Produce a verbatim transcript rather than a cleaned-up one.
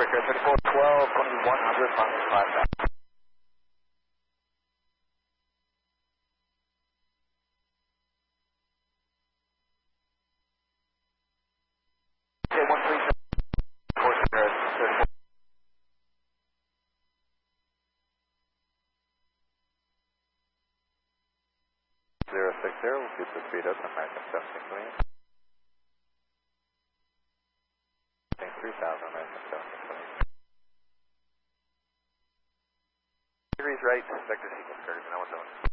Vector thirty-four twelve, twenty-one hundred, final five thousand. Okay, one three seven, four zero, thirty-four. zero six zero, we'll keep the speed up, American seven six million. three thousand, American seven six million. Degrees right, vector sequence curve, now what's on?